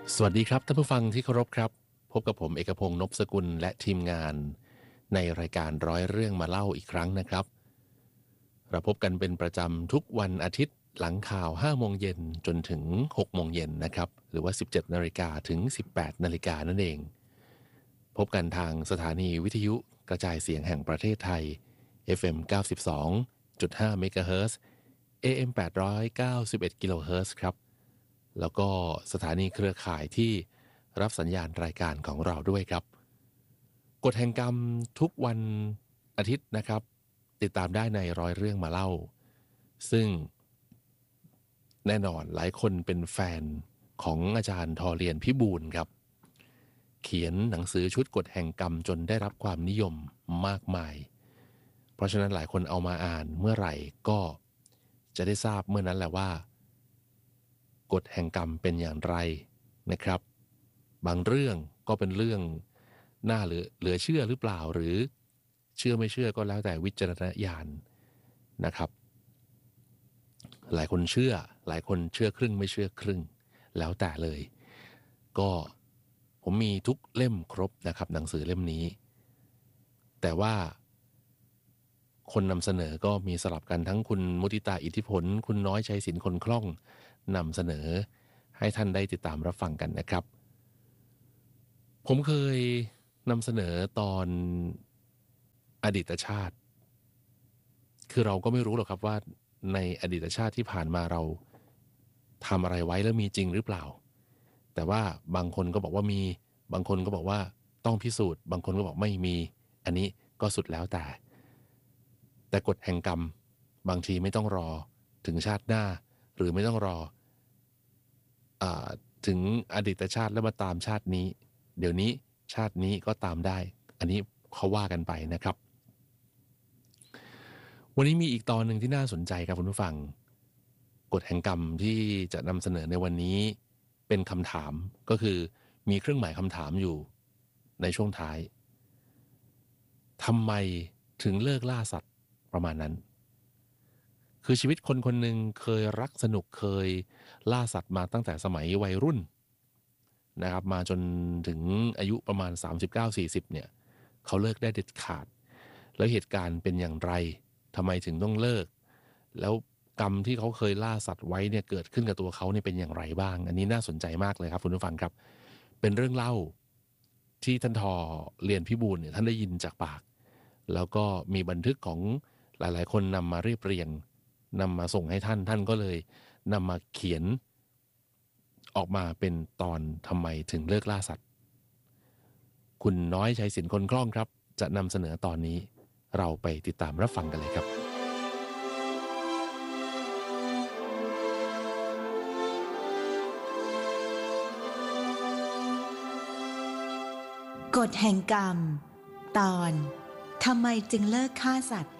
สวัสดีครับท่านผู้ฟังที่เคารพครับพบกับผมเอกพงษ์นพสกุลและทีมงานในรายการร้อยเรื่องมาเล่าอีกครั้งนะครับเราพบกันเป็นประจำทุกวันอาทิตย์หลังข่าว5โมงเย็นจนถึง6โมงเย็นนะครับหรือว่า17นาฬิกาถึง18นาฬิกานั่นเองพบกันทางสถานีวิทยุกระจายเสียงแห่งประเทศไทย FM 92.5 เมกะเฮิรตซ์ AM 891กิโลเฮิรตซ์ครับแล้วก็สถานีเครือข่ายที่รับสัญญาณรายการของเราด้วยครับกฎแห่งกรรมทุกวันอาทิตย์นะครับติดตามได้ในร้อยเรื่องมาเล่าซึ่งแน่นอนหลายคนเป็นแฟนของอาจารย์ทอเรียนพิบูลครับเขียนหนังสือชุดกฎแห่งกรรมจนได้รับความนิยมมากมายเพราะฉะนั้นหลายคนเอามาอ่านเมื่อไหร่ก็จะได้ทราบเมื่อนั้นแหละว่ากฎแห่งกรรมเป็นอย่างไรนะครับบางเรื่องก็เป็นเรื่องน่าเหลือเชื่อหรือเปล่าหรือเชื่อไม่เชื่อก็แล้วแต่วิจารณญาณนะครับหลายคนเชื่อหลายคนเชื่อครึ่งไม่เชื่อครึ่งแล้วแต่เลยก็ผมมีทุกเล่มครบนะครับหนังสือเล่มนี้แต่ว่าคนนำเสนอก็มีสลับกันทั้งคุณมุทิตาอิทธิพลคุณน้อยชัยศิลป์คนคล่องนำเสนอให้ท่านได้ติดตามรับฟังกันนะครับผมเคยนำเสนอตอนอดีตชาติคือเราก็ไม่รู้หรอกครับว่าในอดีตชาติที่ผ่านมาเราทำอะไรไว้แล้วมีจริงหรือเปล่าแต่ว่าบางคนก็บอกว่ามีบางคนก็บอกว่าต้องพิสูจน์บางคนก็บอกไม่มีอันนี้ก็สุดแล้วแต่กฎแห่งกรรมบางทีไม่ต้องรอถึงชาติหน้าหรือไม่ต้องรอถึงอดีตชาติแล้วมาตามชาตินี้เดี๋ยวนี้ชาตินี้ก็ตามได้อันนี้เขาว่ากันไปนะครับวันนี้มีอีกตอนหนึ่งที่น่าสนใจครับคุณผู้ฟังกฎแห่งกรรมที่จะนำเสนอในวันนี้เป็นคำถามก็คือมีเครื่องหมายคำถามอยู่ในช่วงท้ายทำไมถึงเลิกล่าสัตว์ประมาณนั้นคือชีวิตคนคนหนึ่งเคยรักสนุกเคยล่าสัตว์มาตั้งแต่สมัยวัยรุ่นนะครับมาจนถึงอายุประมาณ39-40เนี่ยเขาเลิกได้เด็ดขาดแล้วเหตุการณ์เป็นอย่างไรทำไมถึงต้องเลิกแล้วกรรมที่เขาเคยล่าสัตว์ไว้เนี่ยเกิดขึ้นกับตัวเขาเนี่ยเป็นอย่างไรบ้างอันนี้น่าสนใจมากเลยครับคุณผู้ฟังครับเป็นเรื่องเล่าที่ท่านทอเรียนพิบูลเนี่ยท่านได้ยินจากปากแล้วก็มีบันทึกของหลายๆคนนำมาเรียบเรียงนำมาส่งให้ท่านก็เลยนำมาเขียนออกมาเป็นตอนทำไมถึงเลิกล่าสัตว์คุณน้อยชัยศิลป์คนคล่องครับจะนำเสนอตอนนี้เราไปติดตามรับฟังกันเลยครับกฎแห่งกรรมตอนทำไมจึงเลิกฆ่าสัตว์